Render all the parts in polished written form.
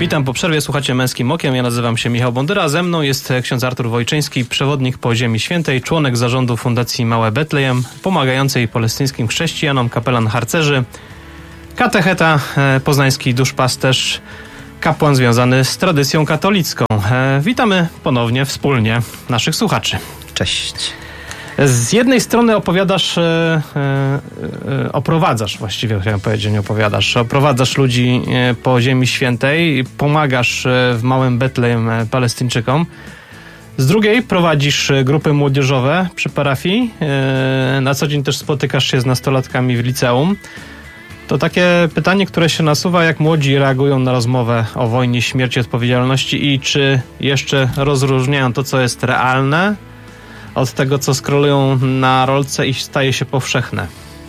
Witam po przerwie, słuchacie Męskim Okiem. Ja nazywam się Michał Bondyra. Ze mną jest ksiądz Artur Wojczyński, przewodnik po Ziemi Świętej, członek zarządu Fundacji Małe Betlejem, pomagającej palestyńskim chrześcijanom, kapelan harcerzy, katecheta, poznański duszpasterz, kapłan związany z tradycją katolicką. Witamy ponownie wspólnie naszych słuchaczy. Cześć. Z jednej strony oprowadzasz, właściwie chciałem powiedzieć, nie opowiadasz, oprowadzasz ludzi po Ziemi Świętej, pomagasz w Małym Betlejem Palestyńczykom. Z drugiej prowadzisz grupy młodzieżowe przy parafii. Na co dzień też spotykasz się z nastolatkami w liceum. To takie pytanie, które się nasuwa, jak młodzi reagują na rozmowę o wojnie, śmierci, odpowiedzialności i czy jeszcze rozróżniają to, co jest realne, od tego, co scrollują na rolce i staje się powszechne.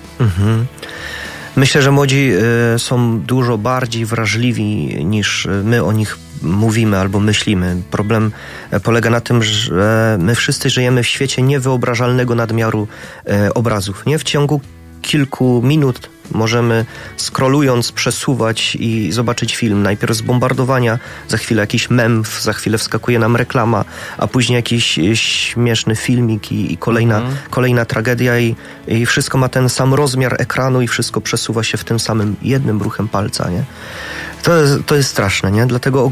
Myślę, że młodzi są dużo bardziej wrażliwi niż my o nich mówimy albo myślimy. Problem polega na tym, że my wszyscy żyjemy w świecie niewyobrażalnego nadmiaru obrazów. Nie? W ciągu kilku minut możemy scrollując przesuwać i zobaczyć film. Najpierw z bombardowania, za chwilę jakiś mem, za chwilę wskakuje nam reklama, a później jakiś śmieszny filmik i kolejna tragedia i wszystko ma ten sam rozmiar ekranu i wszystko przesuwa się w tym samym jednym ruchem palca. Nie? To jest straszne, nie? Dlatego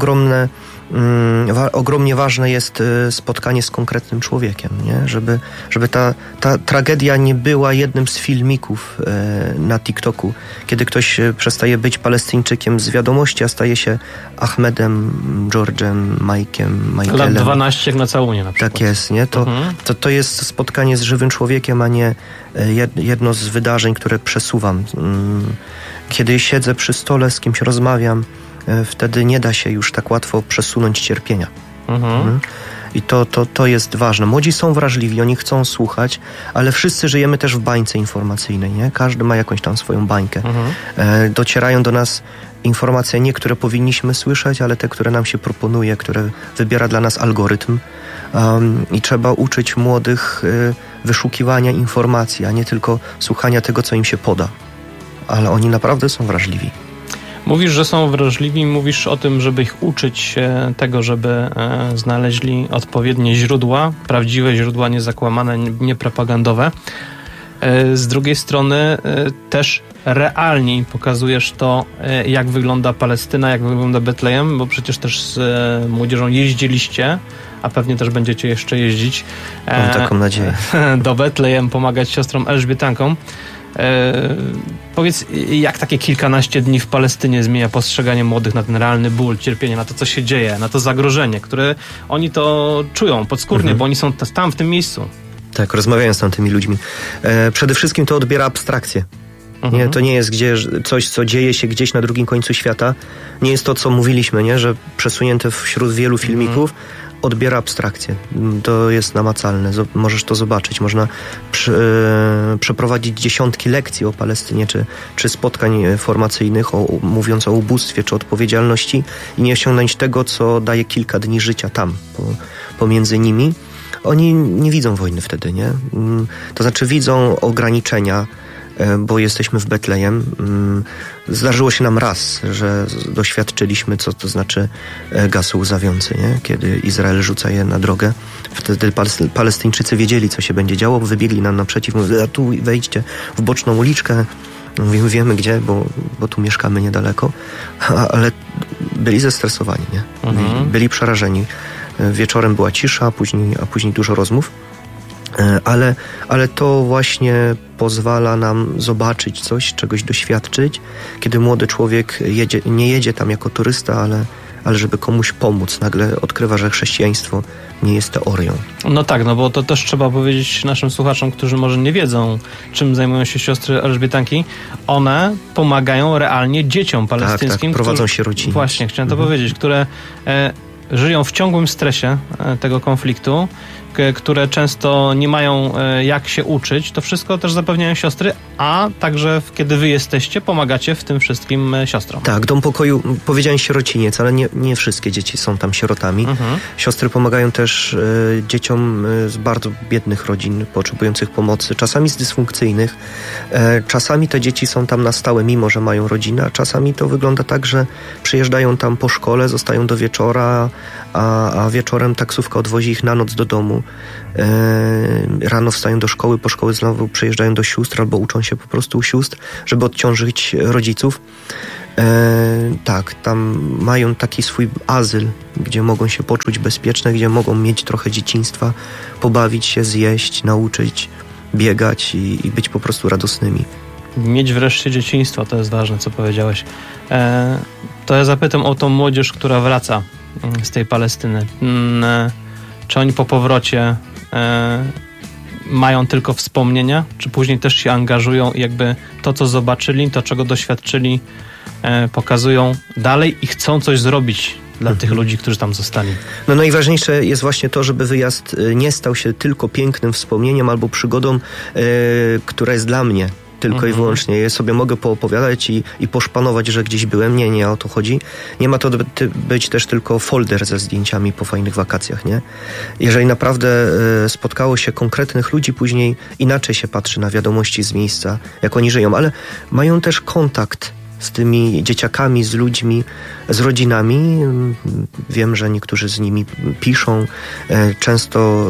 ogromnie ważne jest spotkanie z konkretnym człowiekiem, nie? Żeby ta tragedia nie była jednym z filmików na TikToku, kiedy ktoś przestaje być Palestyńczykiem z wiadomości, a staje się Ahmedem, George'em, Michaelem. Lat 12 jak na całunie na przykład. Tak jest, nie? To jest spotkanie z żywym człowiekiem, a nie jedno z wydarzeń, które przesuwam. Kiedy siedzę przy stole, z kimś rozmawiam, wtedy nie da się już tak łatwo przesunąć cierpienia. I to jest ważne. Młodzi są wrażliwi, oni chcą słuchać, ale wszyscy żyjemy też w bańce informacyjnej, nie? Każdy ma jakąś tam swoją bańkę. Docierają do nas informacje nie, które powinniśmy słyszeć, ale te, które nam się proponuje, które wybiera dla nas algorytm. I trzeba uczyć młodych wyszukiwania informacji, a nie tylko słuchania tego, co im się poda. Ale oni naprawdę są wrażliwi. Mówisz, że są wrażliwi, mówisz o tym, żeby ich uczyć tego, żeby znaleźli odpowiednie źródła, prawdziwe źródła, niezakłamane, niepropagandowe. Z drugiej strony też realnie pokazujesz to, jak wygląda Palestyna, jak wygląda Betlejem, bo przecież też z młodzieżą jeździliście, a pewnie też będziecie jeszcze jeździć. Mam taką nadzieję. Do Betlejem, pomagać siostrom Elżbietankom. Powiedz, jak takie kilkanaście dni w Palestynie zmienia postrzeganie młodych na ten realny ból, cierpienie, na to, co się dzieje, na to zagrożenie, które oni to czują podskórnie, bo oni są tam, w tym miejscu. Tak, rozmawiają z tamtymi ludźmi. Przede wszystkim to odbiera abstrakcję. Nie, to nie jest coś, co dzieje się gdzieś na drugim końcu świata. Nie jest to, co mówiliśmy, nie? Że przesunięte wśród wielu filmików odbiera abstrakcję. To jest namacalne. Możesz to zobaczyć. Można przeprowadzić dziesiątki lekcji o Palestynie, czy spotkań formacyjnych, mówiąc o ubóstwie, czy odpowiedzialności i nie osiągnąć tego, co daje kilka dni życia tam, pomiędzy nimi. Oni nie widzą wojny wtedy, nie? To znaczy widzą ograniczenia, bo jesteśmy w Betlejem. Zdarzyło się nam raz, że doświadczyliśmy, co to znaczy gaz łzawiący, nie? Kiedy Izrael rzuca je na drogę. Wtedy Palestyńczycy wiedzieli, co się będzie działo, wybiegli nam naprzeciw, mówili, a tu wejdźcie w boczną uliczkę. Mówimy, wiemy gdzie, bo tu mieszkamy niedaleko. Ale byli zestresowani, nie? Byli przerażeni. Wieczorem była cisza, a później dużo rozmów. Ale to właśnie pozwala nam zobaczyć coś, czegoś doświadczyć, kiedy młody człowiek nie jedzie tam jako turysta, ale żeby komuś pomóc. Nagle odkrywa, że chrześcijaństwo nie jest teorią. No tak, bo to też trzeba powiedzieć naszym słuchaczom, którzy może nie wiedzą, czym zajmują się siostry Elżbietanki. One pomagają realnie dzieciom palestyńskim. Tak, prowadzą się rodziny. Właśnie, chciałem to powiedzieć, które żyją w ciągłym stresie tego konfliktu, które często nie mają jak się uczyć, to wszystko też zapewniają siostry, a także kiedy wy jesteście, pomagacie w tym wszystkim siostrom. Tak, Dom Pokoju, powiedziałem sierociniec, ale nie wszystkie dzieci są tam sierotami. Siostry pomagają też dzieciom z bardzo biednych rodzin, potrzebujących pomocy, czasami z dysfunkcyjnych. Czasami te dzieci są tam na stałe, mimo że mają rodzinę, a czasami to wygląda tak, że przyjeżdżają tam po szkole, zostają do wieczora, a wieczorem taksówka odwozi ich na noc do domu. Rano wstają do szkoły, po szkoły znowu przyjeżdżają do sióstr albo uczą się po prostu u sióstr, żeby odciążyć rodziców. Tak, tam mają taki swój azyl, gdzie mogą się poczuć bezpieczne, gdzie mogą mieć trochę dzieciństwa, pobawić się, zjeść, nauczyć, biegać i być po prostu radosnymi. Mieć wreszcie dzieciństwo, to jest ważne, co powiedziałeś. To ja zapytam o tą młodzież, która wraca z tej Palestyny. Czy oni po powrocie mają tylko wspomnienia, czy później też się angażują i jakby to, co zobaczyli, to, czego doświadczyli, pokazują dalej i chcą coś zrobić dla tych ludzi, którzy tam zostali? No najważniejsze jest właśnie to, żeby wyjazd nie stał się tylko pięknym wspomnieniem albo przygodą, która jest dla mnie tylko i wyłącznie. Ja sobie mogę poopowiadać i poszpanować, że gdzieś byłem. Nie o to chodzi. Nie ma to być też tylko folder ze zdjęciami po fajnych wakacjach, nie? Jeżeli naprawdę spotkało się konkretnych ludzi, później inaczej się patrzy na wiadomości z miejsca, jak oni żyją, ale mają też kontakt z tymi dzieciakami, z ludźmi, z rodzinami. Wiem, że niektórzy z nimi piszą. Często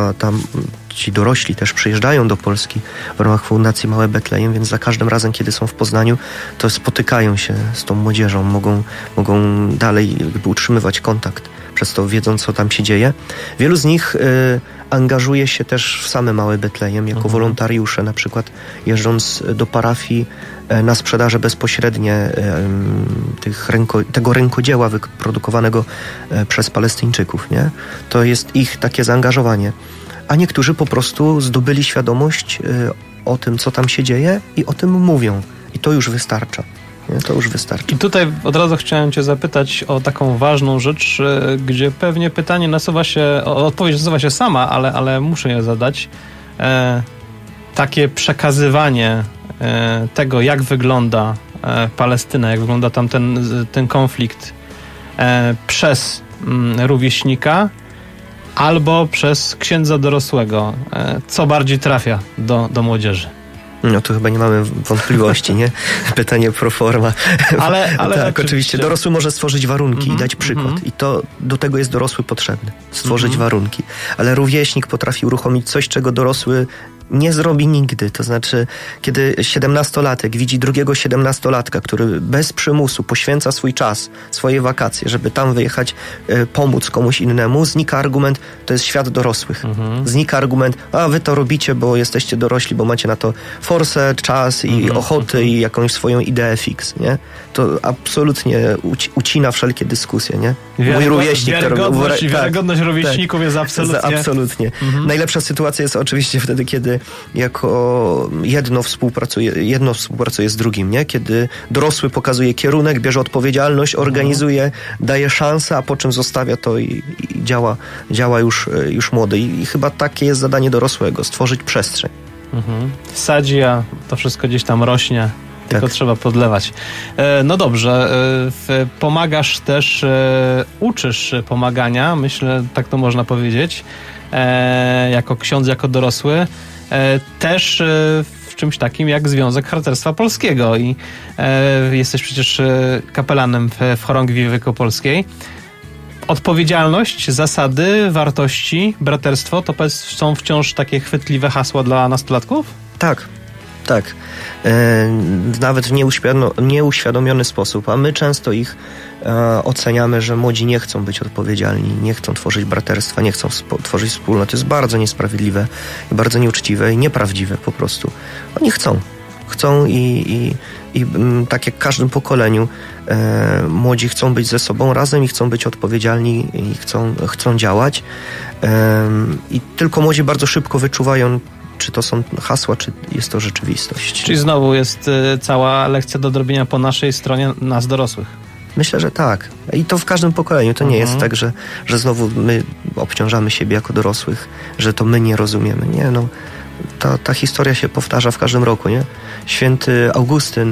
ci dorośli też przyjeżdżają do Polski w ramach Fundacji Małe Betlejem, więc za każdym razem, kiedy są w Poznaniu, to spotykają się z tą młodzieżą, mogą dalej jakby utrzymywać kontakt, przez to wiedząc, co tam się dzieje. Wielu z nich angażuje się też w same Małe Betlejem, jako wolontariusze, na przykład jeżdżąc do parafii na sprzedaże bezpośrednie tego rękodzieła wyprodukowanego przez Palestyńczyków, nie? To jest ich takie zaangażowanie. A niektórzy po prostu zdobyli świadomość o tym, co tam się dzieje i o tym mówią. I to już wystarcza. Nie? To już wystarczy. I tutaj od razu chciałem cię zapytać o taką ważną rzecz, gdzie pewnie pytanie nasuwa się, odpowiedź nasuwa się sama, ale muszę je zadać. Takie przekazywanie tego, jak wygląda Palestyna, jak wygląda tam ten konflikt przez rówieśnika albo przez księdza dorosłego. Co bardziej trafia do młodzieży? No to chyba nie mamy wątpliwości, nie? Pytanie pro forma. Ale tak, oczywiście. Dorosły może stworzyć warunki i dać przykład. I to do tego jest dorosły potrzebny. Stworzyć warunki. Ale rówieśnik potrafi uruchomić coś, czego dorosły nie zrobi nigdy. To znaczy, kiedy 17-latek widzi drugiego 17-latka, który bez przymusu poświęca swój czas, swoje wakacje, żeby tam wyjechać, pomóc komuś innemu, znika argument, to jest świat dorosłych. Znika argument, a wy to robicie, bo jesteście dorośli, bo macie na to forsę, czas i ochoty i jakąś swoją ideę fix, nie? To absolutnie ucina wszelkie dyskusje, nie? Mój rówieśnik... Wiarygodność rówieśników jest absolutnie... Absolutnie. Najlepsza sytuacja jest oczywiście wtedy, kiedy jako jedno współpracuje z drugim, nie? Kiedy dorosły pokazuje kierunek, bierze odpowiedzialność, organizuje, daje szansę, a po czym zostawia to i działa już młody. I chyba takie jest zadanie dorosłego, stworzyć przestrzeń. Sadzi, a to wszystko gdzieś tam rośnie. Tylko trzeba podlewać. No dobrze, pomagasz też, uczysz pomagania, myślę, tak to można powiedzieć, jako ksiądz, jako dorosły, też w czymś takim jak Związek Harcerstwa Polskiego i jesteś przecież kapelanem w Chorągwi Wielkopolskiej. Odpowiedzialność, zasady, wartości, braterstwo to są wciąż takie chwytliwe hasła dla nastolatków? Tak. Nawet w nieuświadomiony sposób, a my często ich oceniamy, że młodzi nie chcą być odpowiedzialni, nie chcą tworzyć braterstwa, nie chcą tworzyć wspólnot. To jest bardzo niesprawiedliwe, bardzo nieuczciwe i nieprawdziwe po prostu. Oni chcą i tak jak w każdym pokoleniu młodzi chcą być ze sobą razem i chcą być odpowiedzialni i chcą działać i tylko młodzi bardzo szybko wyczuwają, czy to są hasła, czy jest to rzeczywistość. Czyli znowu jest cała lekcja do odrobienia po naszej stronie, nas dorosłych. Myślę, że tak. I to w każdym pokoleniu. To nie jest tak, że znowu my obciążamy siebie jako dorosłych, że to my nie rozumiemy. Nie, no. Ta historia się powtarza w każdym roku, nie? Święty Augustyn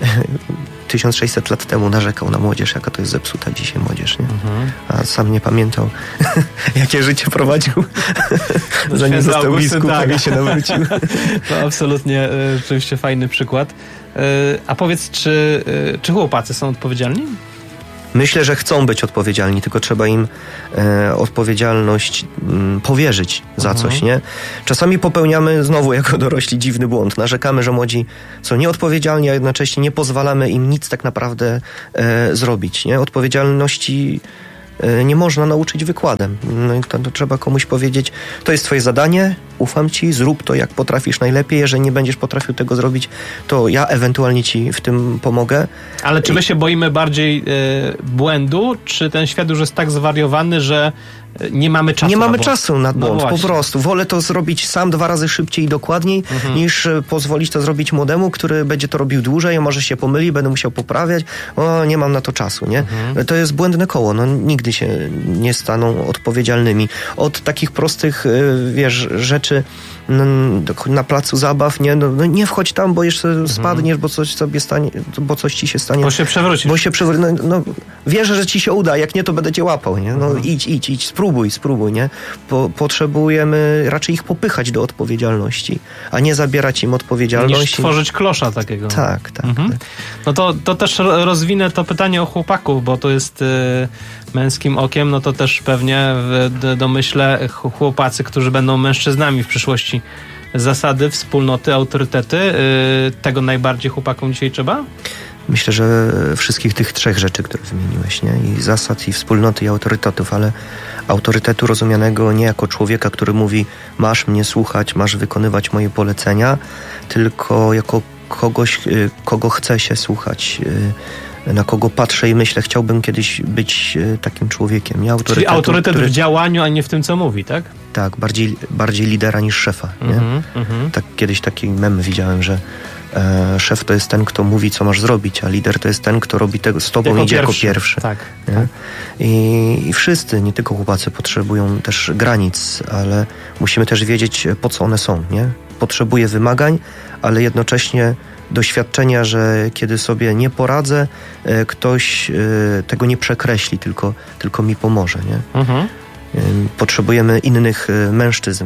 1600 lat temu narzekał na młodzież, jaka to jest zepsuta dzisiaj młodzież, nie? A sam nie pamiętał, jakie życie prowadził, zanim został biskupem i się nawrócił. To absolutnie rzeczywiście fajny przykład. A powiedz, czy chłopacy są odpowiedzialni? Myślę, że chcą być odpowiedzialni, tylko trzeba im odpowiedzialność powierzyć za coś, nie? Czasami popełniamy znowu jako dorośli dziwny błąd. Narzekamy, że młodzi są nieodpowiedzialni, a jednocześnie nie pozwalamy im nic tak naprawdę zrobić, nie? Odpowiedzialności nie można nauczyć wykładem. No i to trzeba komuś powiedzieć, to jest twoje zadanie, ufam ci, zrób to jak potrafisz najlepiej, jeżeli nie będziesz potrafił tego zrobić, to ja ewentualnie ci w tym pomogę. Ale czy my się boimy bardziej błędu, czy ten świat już jest tak zwariowany, że nie mamy czasu? Nie mamy czasu na błąd, po prostu. Wolę to zrobić sam 2 razy szybciej i dokładniej, niż pozwolić to zrobić młodemu, który będzie to robił dłużej, a może się pomyli, będę musiał poprawiać. Nie mam na to czasu, nie? To jest błędne koło. No, nigdy się nie staną odpowiedzialnymi. Od takich prostych, rzeczy na placu zabaw, nie? No, nie wchodź tam, bo jeszcze spadniesz, bo coś sobie stanie, bo coś ci się stanie. Bo się przewrócisz. Wierzę, że ci się uda, jak nie, to będę cię łapał, nie? No idź, spróbuj, nie? Potrzebujemy raczej ich popychać do odpowiedzialności, a nie zabierać im odpowiedzialności. Niż tworzyć klosza takiego. Tak. No to też rozwinę to pytanie o chłopaków, bo to jest męskim okiem, no to też pewnie domyślę chłopacy, którzy będą mężczyznami w przyszłości. Zasady, wspólnoty, autorytety, tego najbardziej chłopakom dzisiaj trzeba? Myślę, że wszystkich tych 3 rzeczy, które wymieniłeś, nie? I zasad, i wspólnoty, i autorytetów, ale autorytetu rozumianego nie jako człowieka, który mówi, masz mnie słuchać, masz wykonywać moje polecenia, tylko jako kogoś, kogo chcę się słuchać, na kogo patrzę i myślę, chciałbym kiedyś być takim człowiekiem. Nie? Czyli autorytet w działaniu, a nie w tym, co mówi, tak? Tak, bardziej lidera niż szefa. Nie? Tak, kiedyś taki mem widziałem, że szef to jest ten, kto mówi, co masz zrobić, a lider to jest ten, kto robi tego z tobą i idzie jako pierwszy. Tak. I wszyscy, nie tylko chłopacy, potrzebują też granic, ale musimy też wiedzieć, po co one są. Nie? Potrzebuję wymagań, ale jednocześnie doświadczenia, że kiedy sobie nie poradzę, ktoś tego nie przekreśli, tylko mi pomoże. Nie? Potrzebujemy innych mężczyzn,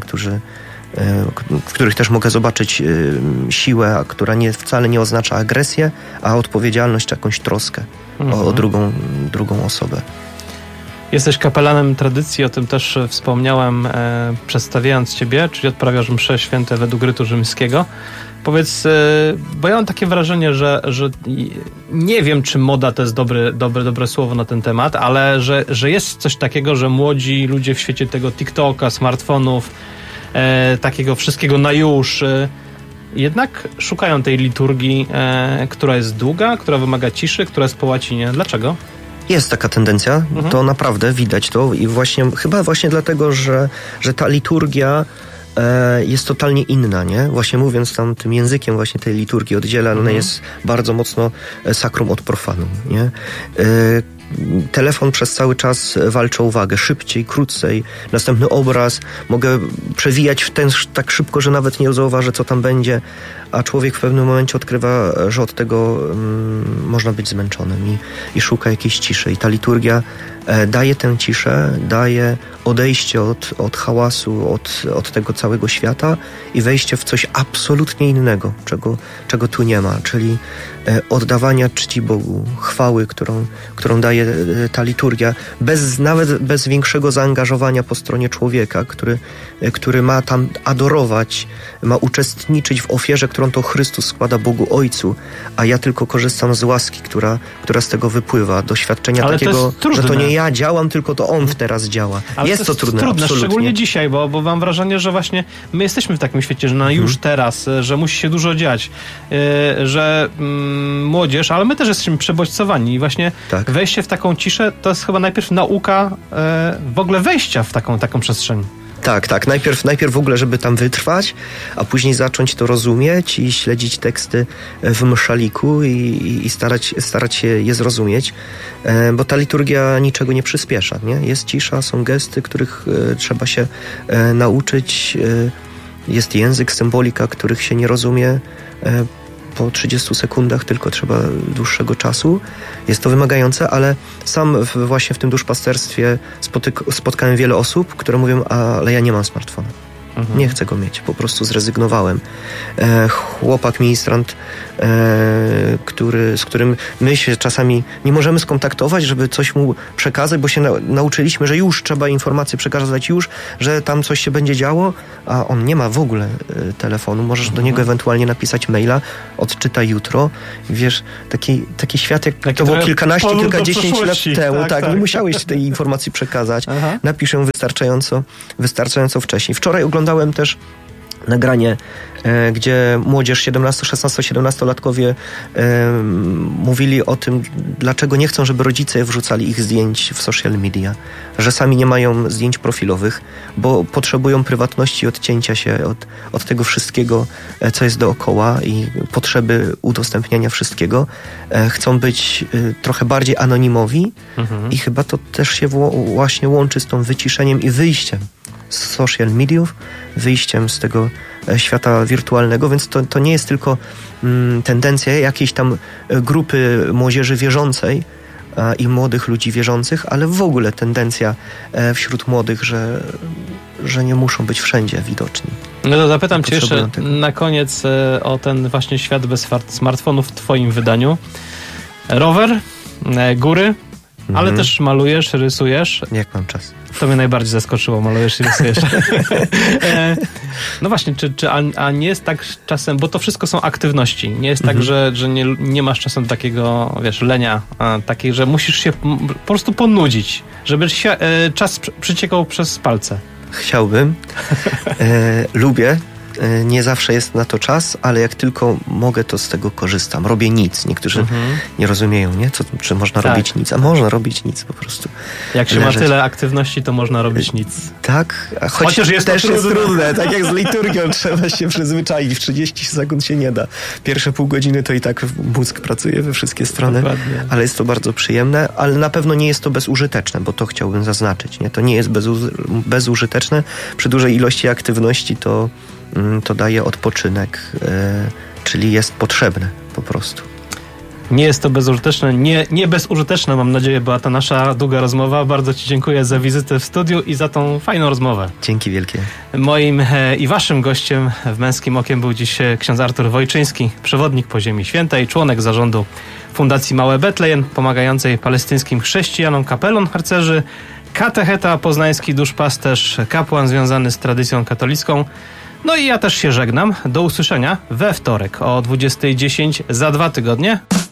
w których też mogę zobaczyć siłę, która wcale nie oznacza agresję, a odpowiedzialność czy jakąś troskę o drugą osobę. Jesteś kapelanem tradycji, o tym też wspomniałem przedstawiając ciebie, czyli odprawiasz msze święte według rytu rzymskiego. Powiedz, bo ja mam takie wrażenie, że nie wiem, czy moda to jest dobre słowo na ten temat, ale że jest coś takiego, że młodzi ludzie w świecie tego TikToka, smartfonów, takiego wszystkiego na już, jednak szukają tej liturgii, która jest długa, która wymaga ciszy, która jest po łacinie. Dlaczego? Jest taka tendencja, to naprawdę widać to i chyba właśnie dlatego, że ta liturgia jest totalnie inna, nie? Właśnie mówiąc tam tym językiem właśnie tej liturgii oddzielana jest bardzo mocno sakrum od profanum, nie? Telefon przez cały czas walczy o uwagę. Szybciej, krócej. Następny obraz. Mogę przewijać tak szybko, że nawet nie zauważę, co tam będzie. A człowiek w pewnym momencie odkrywa, że od tego można być zmęczonym i szuka jakiejś ciszy. I ta liturgia daje tę ciszę, daje odejście od hałasu, od tego całego świata i wejście w coś absolutnie innego, czego tu nie ma, czyli oddawania czci Bogu, chwały, którą daje ta liturgia, nawet bez większego zaangażowania po stronie człowieka, który ma tam adorować, ma uczestniczyć w ofierze, którą to Chrystus składa Bogu Ojcu, a ja tylko korzystam z łaski, która z tego wypływa, doświadczenia takiego, że to nie ja działam, tylko to On teraz działa. Ale jest to trudne, absolutnie. Szczególnie dzisiaj, bo mam wrażenie, że właśnie my jesteśmy w takim świecie, że już teraz, że musi się dużo dziać, że młodzież, ale my też jesteśmy przebodźcowani i właśnie wejście w taką ciszę to jest chyba najpierw nauka w ogóle wejścia w taką przestrzeń. Tak. Najpierw w ogóle, żeby tam wytrwać, a później zacząć to rozumieć i śledzić teksty w mszaliku i starać się je zrozumieć, bo ta liturgia niczego nie przyspiesza, nie? Jest cisza, są gesty, których trzeba się nauczyć, jest język, symbolika, których się nie rozumie po 30 sekundach, tylko trzeba dłuższego czasu. Jest to wymagające, ale sam właśnie w tym duszpasterstwie spotkałem wiele osób, które mówią, ale ja nie mam smartfona. Nie chcę go mieć, po prostu zrezygnowałem. Chłopak, ministrant, z którym my się czasami nie możemy skontaktować, żeby coś mu przekazać, bo się nauczyliśmy, że już trzeba informacje przekazać że tam coś się będzie działo, a on nie ma w ogóle telefonu. Możesz do niego ewentualnie napisać maila, odczytaj jutro. Wiesz, taki świat, jak to było kilkadziesiąt lat temu. Tak. Nie musiałeś tej informacji przekazać. Napiszę wystarczająco wcześniej. Wczoraj oglądałem też nagranie, gdzie młodzież 16-17-latkowie mówili o tym, dlaczego nie chcą, żeby rodzice wrzucali ich zdjęć w social media, że sami nie mają zdjęć profilowych, bo potrzebują prywatności i odcięcia się od tego wszystkiego, co jest dookoła i potrzeby udostępniania wszystkiego. Chcą być trochę bardziej anonimowi i chyba to też się właśnie łączy z tą wyciszeniem i wyjściem z social mediów, wyjściem z tego świata wirtualnego, więc to nie jest tylko tendencja jakiejś tam grupy młodzieży wierzącej i młodych ludzi wierzących, ale w ogóle tendencja wśród młodych, że nie muszą być wszędzie widoczni. No to zapytam cię jeszcze na koniec o ten właśnie świat bez smartfonów w twoim wydaniu. Rower, góry, ale też malujesz, rysujesz. Jak mam czas. To mnie najbardziej zaskoczyło, malujesz i rysujesz. No właśnie, a nie jest tak czasem, bo to wszystko są aktywności. Nie jest tak, że nie masz czasem takiego, lenia, takiej, że musisz się po prostu ponudzić, żeby czas przyciekał przez palce. Chciałbym. Lubię. Nie zawsze jest na to czas, ale jak tylko mogę, to z tego korzystam. Robię nic. Niektórzy nie rozumieją, nie? Czy można robić nic? A można robić nic po prostu. Jak się ma tyle aktywności, to można robić nic. Tak, chociaż jest trudne. Tak jak z liturgią, trzeba się przyzwyczaić. W 30 sekund się nie da. Pierwsze pół godziny to i tak mózg pracuje we wszystkie strony, ale jest to bardzo przyjemne, ale na pewno nie jest to bezużyteczne, bo to chciałbym zaznaczyć. Nie? To nie jest bezużyteczne. Przy dużej ilości aktywności to daje odpoczynek, czyli jest potrzebne po prostu. Nie jest to bezużyteczne, nie bezużyteczna, mam nadzieję, była ta nasza długa rozmowa. Bardzo ci dziękuję za wizytę w studiu i za tą fajną rozmowę. Dzięki wielkie. Moim i waszym gościem w Męskim Okiem był dziś ksiądz Artur Wojczyński, przewodnik po Ziemi Świętej, członek zarządu Fundacji Małe Betlejem, pomagającej palestyńskim chrześcijanom, kapelon harcerzy, katecheta, poznański duszpasterz, kapłan związany z tradycją katolicką. No i ja też się żegnam. Do usłyszenia we wtorek o 20:10 za 2 tygodnie.